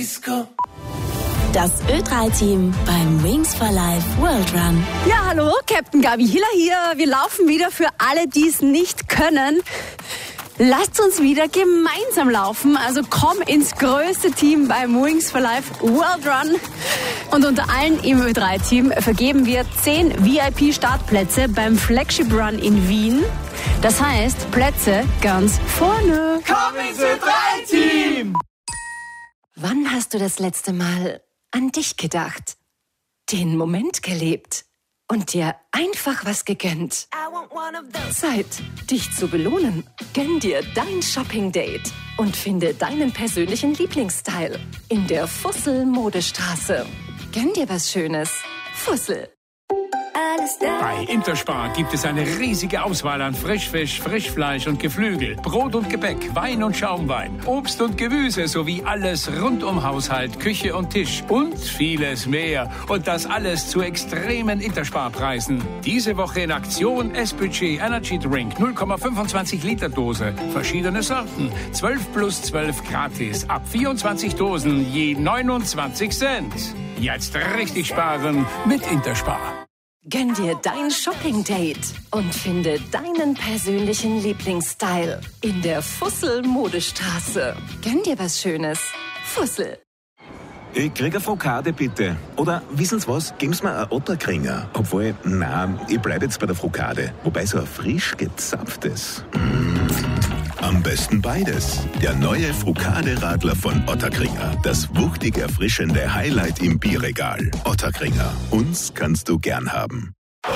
Disco. Das Ö3-Team beim Wings for Life World Run. Ja, hallo, Captain Gabi Hiller hier. Wir laufen wieder für alle, die es nicht können. Lasst uns wieder gemeinsam laufen. Also komm ins größte Team beim Wings for Life World Run. Und unter allen im Ö3-Team vergeben wir 10 VIP-Startplätze beim Flagship Run in Wien. Das heißt, Plätze ganz vorne. Komm ins Ö3-Team! Wann hast du das letzte Mal an dich gedacht, den Moment gelebt und dir einfach was gegönnt? Zeit, dich zu belohnen. Gönn dir dein Shopping-Date und finde deinen persönlichen Lieblingsstyle in der Fussel-Modestraße. Gönn dir was Schönes. Fussel. Bei Interspar gibt es eine riesige Auswahl an Frischfisch, Frischfleisch und Geflügel, Brot und Gebäck, Wein und Schaumwein, Obst und Gemüse sowie alles rund um Haushalt, Küche und Tisch und vieles mehr. Und das alles zu extremen Interspar-Preisen. Diese Woche in Aktion S-Budget Energy Drink 0,25 Liter Dose. Verschiedene Sorten. 12+12 gratis. Ab 24 Dosen je 29 Cent. Jetzt richtig sparen mit Interspar. Gönn dir dein Shopping-Date und finde deinen persönlichen Lieblingsstyle in der Fussel-Modestraße. Gönn dir was Schönes. Fussel. Ich krieg eine Frokade, bitte. Oder, wissen Sie was, geben Sie mir ein Otterkringer. Obwohl, nein, ich bleib jetzt bei der Frokade. Wobei so ein frisch gezapftes. Am besten beides. Der neue Frokade-Radler von Otterkringer. Das wuchtig erfrischende Highlight im Bierregal. Otterkringer. Uns kannst du gern haben.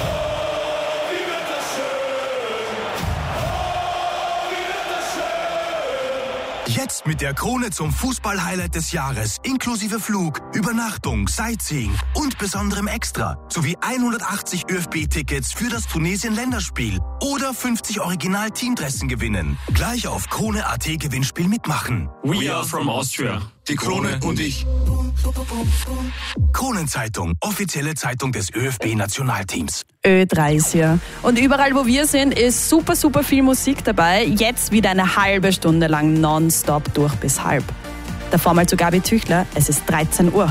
Jetzt mit der Krone zum Fußball-Highlight des Jahres, inklusive Flug, Übernachtung, Sightseeing und besonderem Extra, sowie 180 ÖFB-Tickets für das Tunesien-Länderspiel oder 50 Original-Teamdressen gewinnen. Gleich auf Krone.at Gewinnspiel mitmachen. We are from Austria. Die Krone und ich. Kronenzeitung, offizielle Zeitung des ÖFB-Nationalteams. Ö3 ist hier. Und überall, wo wir sind, ist super, super viel Musik dabei. Jetzt wieder eine halbe Stunde lang nonstop durch bis halb. Davor mal zu Gabi Tüchler. Es ist 13 Uhr.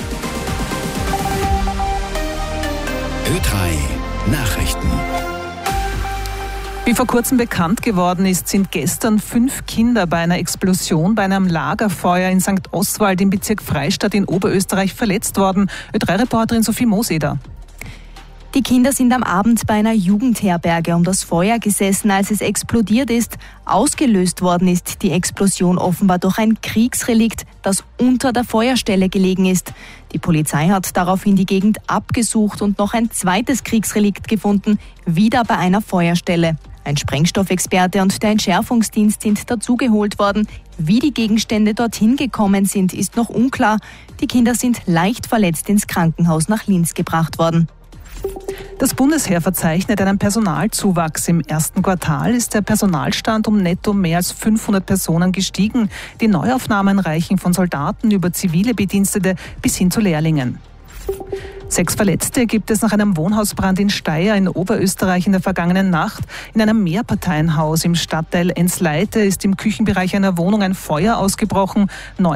Ö3 Nachrichten. Wie vor kurzem bekannt geworden ist, sind gestern 5 Kinder bei einer Explosion bei einem Lagerfeuer in St. Oswald im Bezirk Freistadt in Oberösterreich verletzt worden. Ö3-Reporterin Sophie Moseder. Die Kinder sind am Abend bei einer Jugendherberge um das Feuer gesessen, als es explodiert ist. Ausgelöst worden ist die Explosion offenbar durch ein Kriegsrelikt, das unter der Feuerstelle gelegen ist. Die Polizei hat daraufhin die Gegend abgesucht und noch ein zweites Kriegsrelikt gefunden, wieder bei einer Feuerstelle. Ein Sprengstoffexperte und der Entschärfungsdienst sind dazugeholt worden. Wie die Gegenstände dorthin gekommen sind, ist noch unklar. Die Kinder sind leicht verletzt ins Krankenhaus nach Linz gebracht worden. Das Bundesheer verzeichnet einen Personalzuwachs. Im ersten Quartal ist der Personalstand um netto mehr als 500 Personen gestiegen. Die Neuaufnahmen reichen von Soldaten über zivile Bedienstete bis hin zu Lehrlingen. 6 Verletzte gibt es nach einem Wohnhausbrand in Steyr in Oberösterreich in der vergangenen Nacht. In einem Mehrparteienhaus im Stadtteil Ensleite ist im Küchenbereich einer Wohnung ein Feuer ausgebrochen.